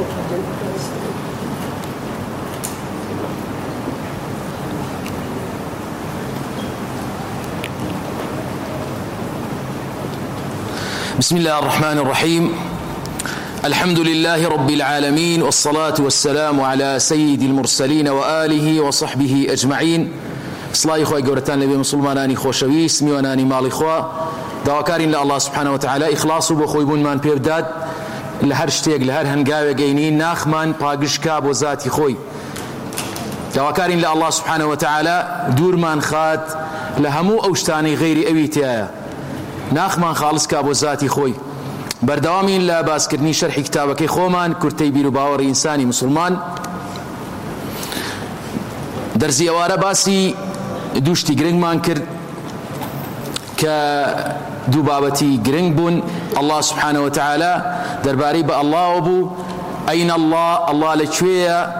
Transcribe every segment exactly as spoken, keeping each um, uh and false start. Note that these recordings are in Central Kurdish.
بسم الله الرحمن الرحيم. الحمد لله رب العالمين، والصلاة والسلام على سيد المرسلين وآله وصحبه أجمعين. صلاة إخوة قورتان لبي مسلماناني خوشويس ميواناني مال إخوة دواكارين لله سبحانه وتعالى إخلاص بخويبون من بيبداد لهر شتيق لهر هنقاوة قينين ناخمان باقشكاب وزاتي خوي دواكارين لله سبحانه وتعالى دور من خات لهمو أوشتاني غير أويتيايا ناخمان خالص كابو ذاتي خوي بردوامين لا باسكرني شرح كتابك خومان كرتي بيرو باور إنساني مسلمان درزي أوارا باسي دوشتي گرنگ مان کرد كدو بابتي گرنگ بون الله سبحانه وتعالى درباري با الله وبو أين الله الله لشوية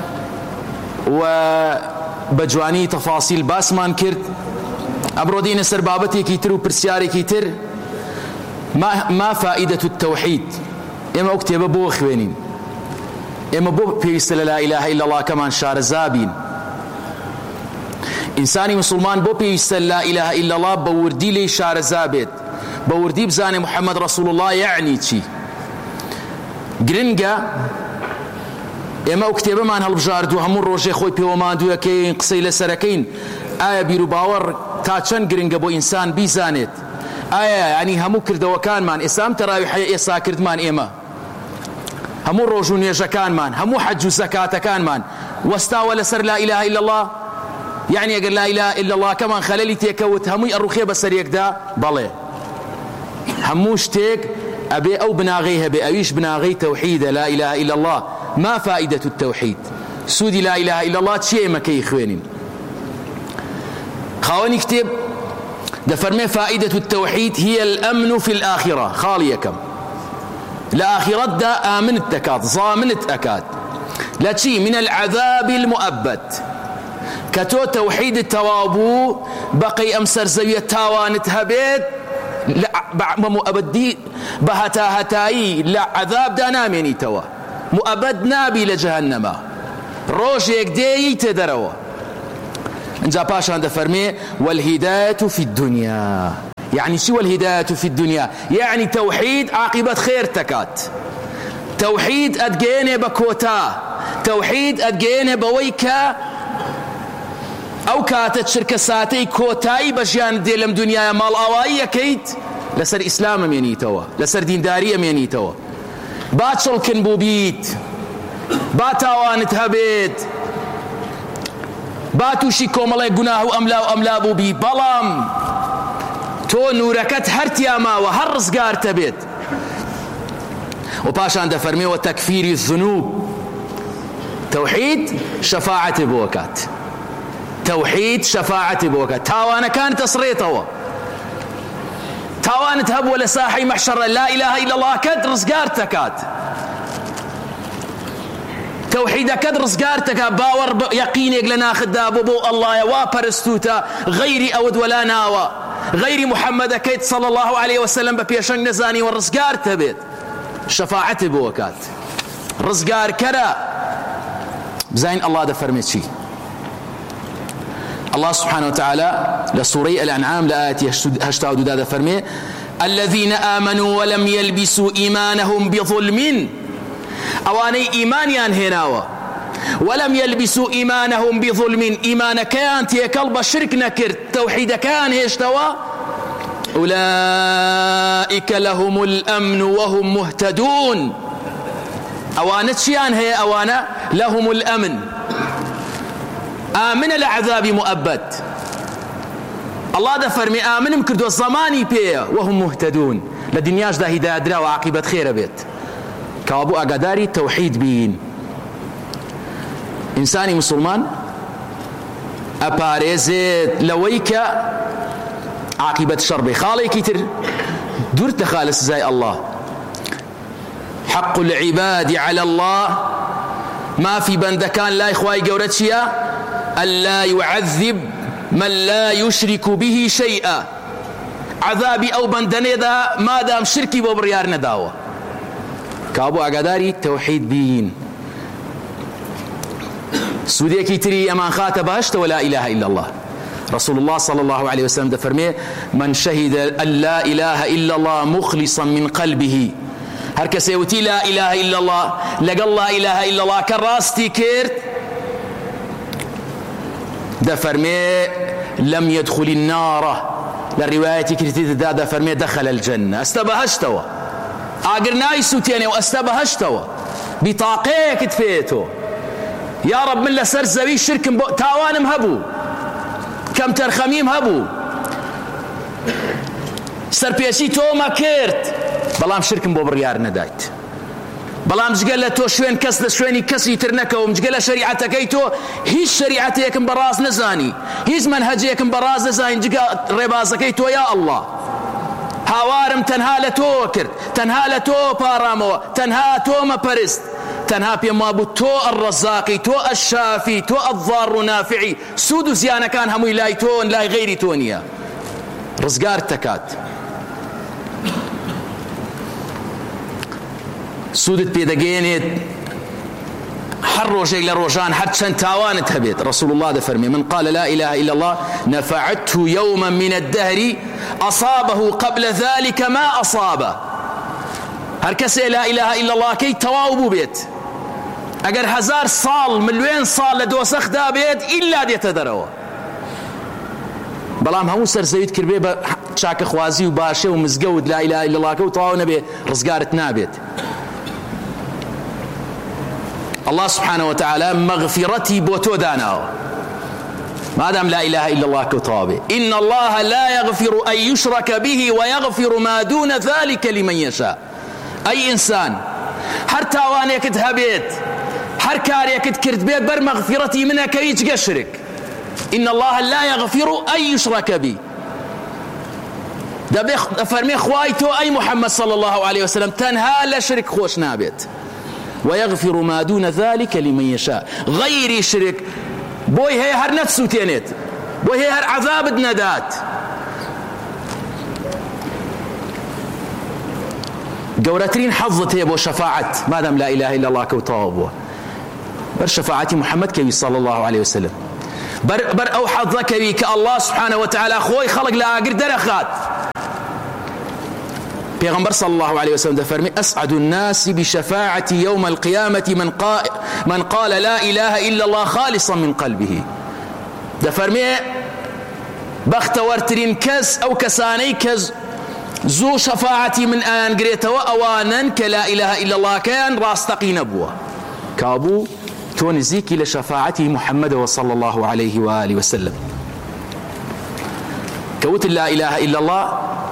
وبجواني تفاصيل باس مان کرد أبرودين سربابتي كيتر وبرسياري كيتر ما ما فائدة التوحيد إما أكتب بو خوينين إما بو بيستل لا إله إلا الله كمان شار زابين إنساني مسلمان بو بيستل لا إله إلا الله بوردي لي شار زابت بوردي بزاني محمد رسول الله يعني شي گرنگا إما أكتب ما هالبجاردو همون روجي خوي بيوماندو يكين قصيلة سركين آية بيرو باور تا چەند گرنگە بۆ ئینسان بیزانێت ئایا ینی هەموو کردەوەکانمان ئێسام تەراویحەیە ئێسا کردمان ئێمە هەموو ڕۆژ و نوێژەکانمان هەموو حەج و زەکاتەکانمان وەستاوە لەسەر لا إله إلا الله یعنی ئەگەر لا إله إلا الله کەمان خەلەلی تێکەوت هەمووی ئەڕوخێ بەسەر یەکدا بەڵێ هەموو شتێک ئەبێ ئەو بناغەی هەبێ ئەویش بناغەی تەوحیدە لا إله إلا الله ما فائدة التوحيد سودی لا إله إلا الله چیە ئێمەکەی خوێنین خاوني كتب دفرمي فائدة التوحيد هي الأمن في الآخرة خاليكم الآخرة دا آمنت تكاد ضامنت أكاد لا شيء من العذاب المؤبد كتو توحيد التوابو بقي أمسر زوية تاوانت هبيت مؤبدي بهتا هتاي لا عذاب دا ناميني توا مؤبد نابي لجهنم روجيك دي تدروا انجا باشا دفرمي والهداية في الدنيا يعني شو الهداية في الدنيا يعني توحيد عاقبة خير تكات توحيد أدقيني بكوتا توحيد أدقيني بويكا أو كاتت شركة ساتي كوتاي بجيان دي لم دنيا مال آوائية كيت لسر إسلام ينيتوا لسر دين دارية ينيتوا باتشل كنبوبيت باتاوانت هبيت باتوشي كومالي قناه أملا وأملا بوبي بلام تو نوركت هرتياما وهر رزقار تبيت وباشان دفرمي وتكفير الذنوب توحيد شفاعة بوكات توحيد شفاعة بوكات تاوانا كانت تصريطه تاوانا تهب ولا ساحي محشر لا إله إلا الله كد رزقار تكات توحيد كد رزقارتك باور يقينك لنا خدابو بو الله يوا برستوتا غير أود ولا ناوى غير محمد كيت صلى الله عليه وسلم ببيشن نزاني والرزقار تبيت شفاعته بوكات رزقار كرا بزين الله دفرمت شي الله سبحانه وتعالى لسورة الأنعام لآية هشتاود دا فرمي الذين آمنوا ولم يلبسوا إيمانهم بظلم أواني إيمانيان هناوا ولم يلبسوا إيمانهم بظلم إيمان كان تيكلب شرك نكر توحيد كان هشتوا أولئك لهم الأمن وهم مهتدون أوانت شيان هي أوانا لهم الأمن آمن العذاب مؤبد الله دفر مي آمنم كردو الزماني بيه وهم مهتدون لدنياش دا هداية درا وعاقبة خير بيت كابو أقداري توحيد بين إنساني مسلمان أباريزي لويك عاقبة شربي خالي كتر دورت خالص زي الله حق العباد على الله ما في بندكان لا إخواي قورتشيا ألا يعذب من لا يشرك به شيئا عذابي أو بندني ذا ما دام شركي وبريار نداوة كابو ئاگاداری تەوحید بین. سودێکی تری ئەمان خاتە بەهەشتەوە لا إله إلا الله. رسول الله صلى الله عليه وسلم دفرمي من شهد أن لا إله إلا الله مخلصا من قلبه هر کس يوتي لا إله إلا الله لقل لا إله إلا الله كراستي كيرت دفرمي لم يدخل النار للرواية كرتيت دا دفرمي دخل الجنة استبهشتوا اقرناي سوتيني واستبهشتوا بطاقيك تفيتو يا رب من لسر زوي شرك تاوانم هبو كم ترخميم هبو سرپێچی تۆمە کرد بەڵام شرکم بۆ بڕیار نەدایت بەڵام جگە لە تۆ شوێن کەس لە شوێنی کەسی تر نەکەوم جگە لە شەریعەتەکەی تۆ هیچ شەریعەتێکم بەڕاست نەزانی هیچ منهەجێکم بەڕاست نەزانی جگە ڕێبازەکەی تۆ یا ئەڵڵا هاوارم تەنها لە تۆ کرد تەنها لە تۆ پاڕامەوە تەنها تۆمە پەرست تەنها پێم وابوو تۆ ئەڕەزاقی تۆ ئەشافی تۆ ئەضار و نافعی سود و زیانەکان هەمووی لای تۆن لای غەیری تۆ نییە ڕزگارت دەکات سودت پێدەگەێنێت هەر ڕۆژێک لە ڕۆژان هەر چەند تاوانت هەبێت رسول الله دەفەرمێ من قال لا إله إلا الله نفعته يوما من الدهر أصابه قبل ذلك ما أصابه هەر کەسێ لا إله إلا الله کەی تەواو بوو بێت ئەگەر هەزار ساڵ ملوێن ساڵ لە دۆسەخدا بێت ئیلا دێتە دەرەوە بەڵام هەموو سەرزەویت کردبێ بە چاکەخوازی و باشێ و مزگەوت لا إله إلا الله کە و تەواو نەبێ ڕزگارت نابێت الله سبحانه وتعالى مغفرتي بوتو داناو مادام لا إله إلا الله كتابه إن الله لا يغفر أن يشرك به ويغفر ما دون ذلك لمن يشاء أي إنسان هر تاوانيك تهبيت هر كاريك تكرت بيت بر مغفرتي منك يجي الشرك إن الله لا يغفر أن يشرك به ده فرمي خوايتو أي محمد صلى الله عليه وسلم تنها لا شرك خوش نابت ويغفر ما دون ذلك لمن يشاء غير شرك بوي هي هر نفسه تينت بوي هي هر عذاب ندات قورترين حظت هي بو شفاعة ما دام لا إله إلا الله كوتابه بر شفاعة محمد كبي صلى الله عليه وسلم بر, بر أو حظك كبي كالله سبحانه وتعالى خوي خلق لا أقر درخات پیغمبر صلى الله عليه وسلم دفرمي أسعد الناس بشفاعتي يوم القيامة من قال, من قال لا إله إلا الله خالصا من قلبه دفرمي بختورترين كز أو كساني كز زو شفاعتي من آن قريت وأوانا كلا إله إلا الله كان راستقي نبوة كابو تونزيكي لشفاعته محمد صلى الله عليه وآله وسلم كوت لا إله إلا الله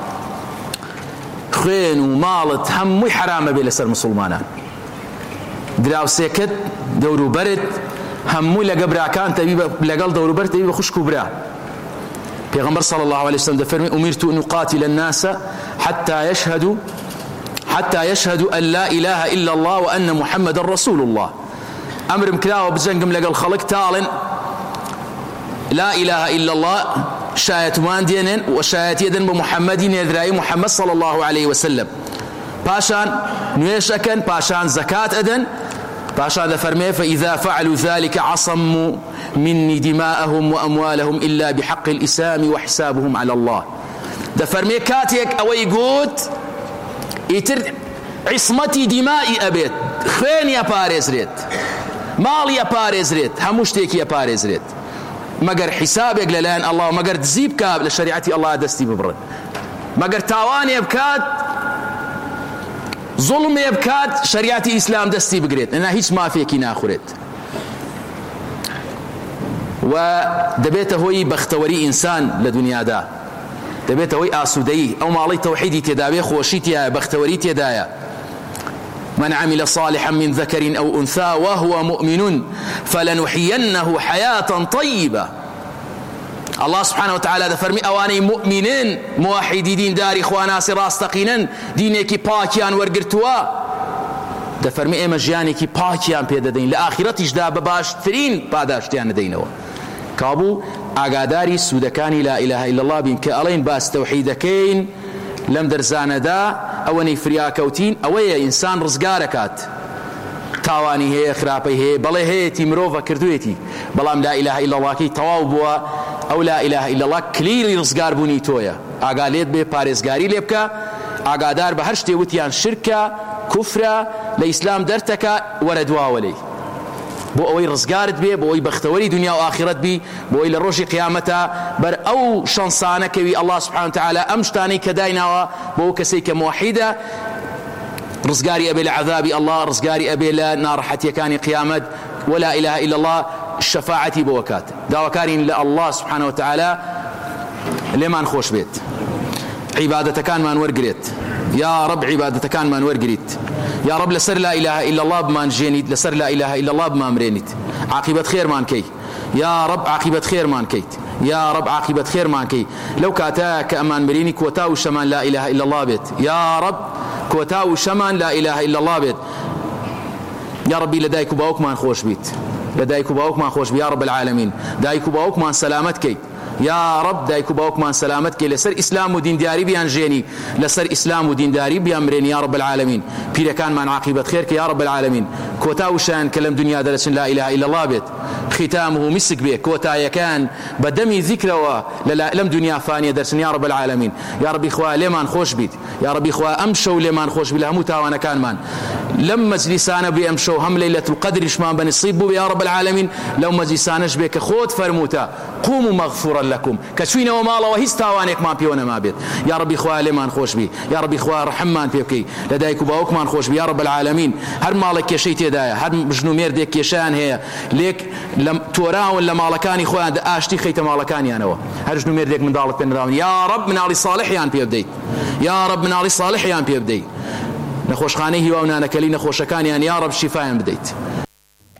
خوێن و ماڵت هەمووی حرامە بێ لەسەر مسلمانان دراوسێکت دەوروبەرت هەمووی لەگە براکان لەگەڵ دەوروبەر تەبی بە خوشک و برا پێغەمبەر صلى الله عليه وسلم دەفەرمێ أمرت أن أقاتل الناس حتى يشهدوا حتى يشهدوا أن لا إله إلا الله وأن محمد رسول الله أمرم كراوە بجەنگم لەگەڵ خەڵک تاڵن لا إله إلا الله شایەتمان دێنن و شایەتیەدەن بە محەممەدی نێردرایی محەممەد صلى الله عليه وسلم پاشان نوێشەکەن پاشان زەکات ئەدەن پاشان دەفەرمێ فإذا فعلوا ذلك عصموا مني دماءهم وأموالهم إلا بحق الإسلام وحسابهم على الله دەفەرمێ کاتێک ئەوەی گوت ئیتر عیسمەتی دیمائی ئەبێت خوێنی ئەپارێزرێت ماڵی ئەپارێزرێت هەموو شتێکی ئەپارێزرێت مگر حسابك للان الله مگر دزيب كاب لشريعتي الله دستي ببرن مگر تاوان يبكات ظلم يبكات شريعتي اسلام دستي بقريت انا هيش ما فيك ناخرت ودبيته هوي بختوري انسان لدنيا دا دبيته هوي اسودي او مالي توحيدي تدابي خوشيتي بختوري تدايا من عمل صالحا من ذكر أو أنثى وهو مؤمن فلنحيينه حياة طيبة الله سبحانه وتعالى دفرمي أواني مؤمنين موحدي دين داري إخواناس راستقينن دينيكي باكيان ورقرتوا دفرمي إما جيانيكي باكيان بيدا دين لآخرتش دا بباشترين باداشتيان دينوا كابو أقاداري سودكاني لا إله إلا الله بين كألين باس توحيدكين لم درزان دا ئەوەنەی فریاکەوتین ئەوەیە ئینسان ڕزگارەکات تاوانی هەیە خراپەی هەیە بەڵێ هەیەی مرۆڤە کردوێتی بەڵام لا ئیلاهە ئیلا اللهکەی تەواو بووە ئەو لا ئیلاهە ئیلا الله کلیری ڕزگار بوونی تۆیە ئاگا لێت بێ پارێزگاری لێ بکە ئاگادار بە هەر شتێ وتیان شرکە کوفرە لە ئیسلام دەرتەکە وەرە دواوە لێی بۆ ئەوەی ڕزگارت بێ بۆ ئەوەی بەختەوەری دنیا و ئاخرەت بی بۆ ئەوەی لە ڕۆژی قیامەتە بەر ئەو شانسانە کەوی الله سبحانه وتعالى ئەم شتانەی کە دایناوە بۆ ئەو کەسێک کە موحیدە ڕزگاری ئەبێ لە عذابی الله ڕزگاری ئەبێ لە ناڕەحەتیەکانی قیامەت ولا إله إلا الله شفاعتی بۆ وەکات داواکارین لە الله سبحانه وتعالى لێمان خۆش بێت عیبادەتەکانمان وەرگرێت یا رب عیبادەتەکانمان وەرگریت یا رب لەسەر لا إله إلا الله بمان ژێنیت لەسەر لا إله إلا الله بمامرێنیت عاقبەت خێرمان کەی یا رب عاقبەت خێرمان کەیت یا رب عاقبەت خێرمان کەی لەو کاتە کە ئەمان برینی کۆتا و شەمان لا إله إلا الله بێت یا رب کۆتا و شەمان لا إله إلا الله بێت یا ربی لە دایک و باوکمان خۆش بیت لە دایک و باوکمان خۆش بی یا رب العالمین دایک و باوکمان سەلامەت کەیت یا رب دایک و باوکمان سەلامەت کەی لەسەر ئیسلام و دینداری بیان ژێنی لەسەر ئیسلام و دینداری بیان مرێنی یا رب العالمین پیرەکانمان عاقبەت خێر کە یا رب العالمین کۆتا و شایان کە لەم دنیا دەرەچن لا إله إلا الله بێت ختامه مسك بێ کۆتایەکان بە دەمی ذیکرەوە لەم دنیا فانیە دەرچن یا رب العالمین یا ربی خوا لێمان خۆش بیت یا ربی خوا ئەم شەو لێمان خۆش بی لە هەموو تاوانەکانمان لەم مەجلیسانە بێ ئەم شەو هەم لەیلەة القەدریشمان بەنسیب بوو یا رب العالمین لەو مەجلیسانەش بێ کە خۆت فەرمووتە قوموا مغفورا لكم کە چوینەوە ماڵەوە هیچ تاوانێکمان پێوە نەما بێت یا ربی خوا لێمان خۆش بی یا ربی خوا ڕەحممان پێ بکەی لە دایک و باوکمان خۆش بی یا رب العالمین هەر ماڵێک کێشەی تێدایە هەر ژن و مێردێک کێشەیان هەیە لێک تۆراون لە ماڵەکانی خۆیان ئاشتی خەیتە ماڵەکانیانەوە هەر ژن و مێردێک منداڵت پێ نراون یا رب مناڵی صالحیان پێ بدەیت یا رب مناڵی صالحیان پێ بدەیت نەخۆشخانەی هیوا و نانەکەلی نەخۆشەکانیان یا رب شیفایان بدەیت